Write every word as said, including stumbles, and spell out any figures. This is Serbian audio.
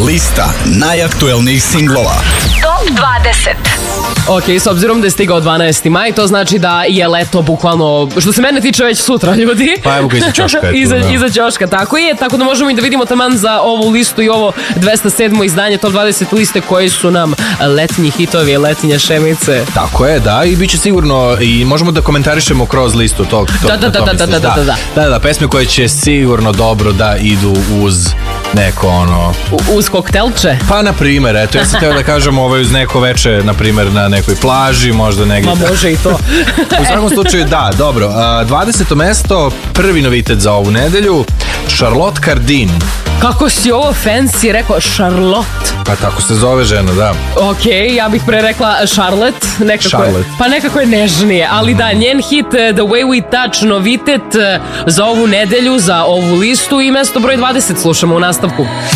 Lista najaktuelnijih singlova. Top dvadeset. Ok, s obzirom da je stigao dvanaesti maj, to znači da je leto bukvalno, što se mene tiče, već sutra, ljudi. Pa evo ga iza ćoška. iza, iza ćoška, tako je. Tako da možemo i da vidimo taman za ovu listu i ovo dvesta sedmo izdanje Top dvadeset liste koji su nam letnji hitovi, letnje šemice. Tako je, da, i bit će sigurno, i možemo da komentarišemo kroz listu tog. To, da, da, da, da, da, da, da, da. Da, da, pesme koje će sigurno dobro da idu uz neko ono... U, uz koktelče? Pa, na primer, eto, ja sam teo da kažem ovaj, uz neko veče, na primer, na nekoj plaži, možda negdje. Ma može i to. U svakom slučaju, da, dobro. dvadeseto mesto, prvi novitet za ovu nedelju, Charlotte Cardin. Kako si ovo fancy rekao, Charlotte? Pa tako se zove žena, da. Ok, ja bih pre rekla Charlotte. Nekako Charlotte. Je, pa nekako je nežnije, ali da, njen hit The Way We Touch, novitet za ovu nedelju, za ovu listu i mesto broj dvadeset slušamo u nastavku.